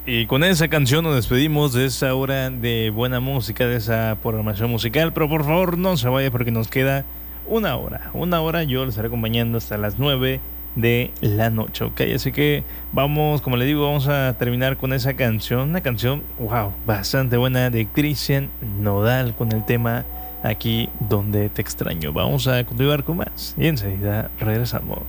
Y con esa canción nos despedimos de esa hora de buena música, de esa programación musical. Pero por favor no se vaya porque nos queda una hora. Una hora yo les estaré acompañando hasta las 9 de la noche, ¿ok? Así que vamos, como le digo, vamos a terminar con esa canción. Una canción, wow, bastante buena de Cristian Nodal con el tema Aquí donde te extraño. Vamos a continuar con más y enseguida regresamos.